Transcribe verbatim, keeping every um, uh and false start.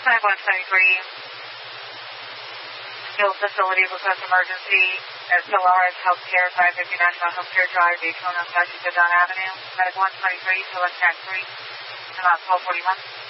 five one two three, Skilled Facility Request Emergency, at Solaris Healthcare, five fifty National Healthcare Drive, Daytona, Washington, Dunn Avenue, Med one twenty-three, Phyllis Tax three, about twelve forty-one.